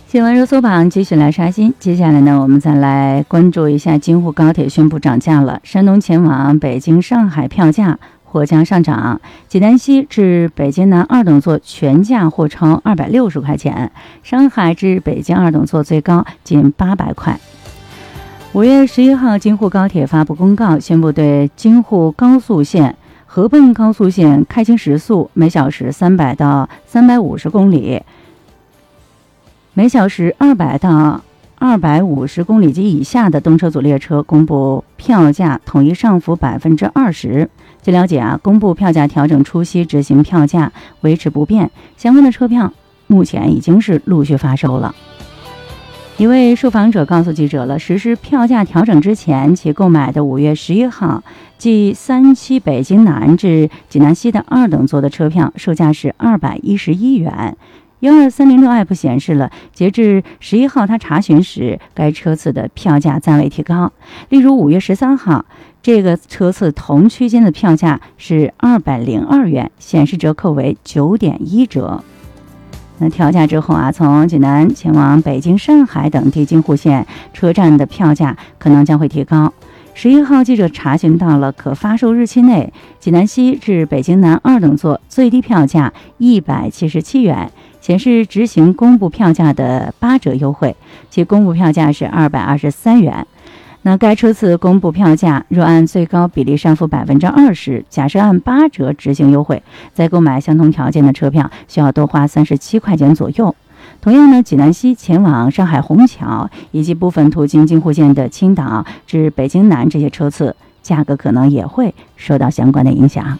新闻热搜榜继续来刷新。接下来呢，我们再来关注一下京沪高铁宣布涨价了。山东前往北京、上海票价或将上涨，济南西至北京南二等座全价或超260块钱，上海至北京二等座最高近800块。5月11号，京沪高铁发布公告，宣布对京沪高速线、合泵高速线开行时速每小时300到350公里。每小时200到250公里及以下的动车组列车公布票价统一上浮20%。据了解公布票价调整初期执行票价维持不变，相关的车票目前已经是陆续发售了。一位受访者告诉记者了，实施票价调整之前，其购买的5月11号即37北京南至济南西的二等座的车票售价是211元。12306 app 显示了，截至11号他查询时，该车次的票价暂未提高。例如5月13号，这个车次同区间的票价是202元，显示折扣为9.1折。那调价之后从济南前往北京、上海等地京沪线车站的票价可能将会提高。11号，记者查询到了可发售日期内，济南西至北京南二等座最低票价177元，显示执行公布票价的8折优惠，其公布票价是223元。那该车次公布票价若按最高比例上浮20%，假设按8折执行优惠，再购买相同条件的车票需要多花37块钱左右。同样呢，济南西前往上海虹桥以及部分途经京沪线的青岛至北京南这些车次，价格可能也会受到相关的影响。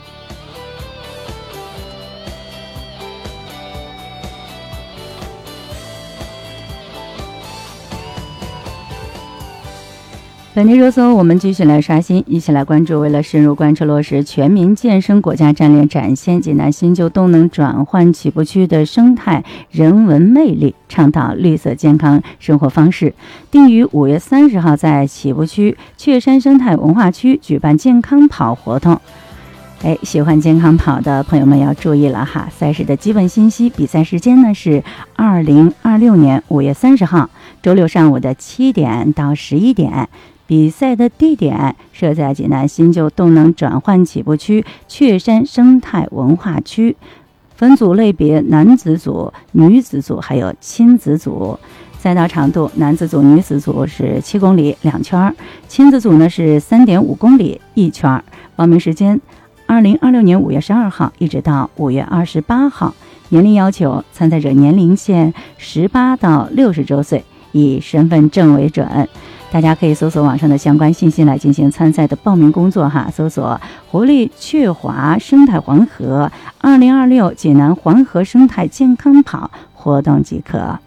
本地热搜我们继续来刷新，一起来关注。为了深入贯彻落实全民健身国家战略，展现济南新旧动能转换起步区的生态人文魅力，倡导绿色健康生活方式，定于5月30号在起步区雀山生态文化区举办健康跑活动。喜欢健康跑的朋友们要注意了哈！赛事的基本信息，比赛时间呢是2026年5月30号周六上午的7点到11点。比赛的地点设在济南新旧动能转换起步区雀山生态文化区，分组类别男子组、女子组还有亲子组。赛道长度，男子组、女子组是7公里2圈，亲子组呢是3.5公里1圈。报名时间2026年5月12号一直到5月28号。年龄要求，参赛者年龄限18到60周岁，以身份证为准。大家可以搜索网上的相关信息来进行参赛的报名工作哈，搜索活力雀华生态黄河2026济南黄河生态健康跑活动即可。